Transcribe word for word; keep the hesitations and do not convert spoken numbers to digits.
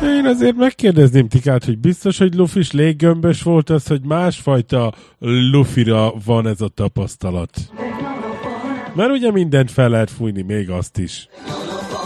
De én azért megkérdezném Tikát, hogy biztos, hogy lufis léggömbös volt az, hogy másfajta lufira van ez a tapasztalat. Mert ugye mindent fel lehet fújni, még azt is.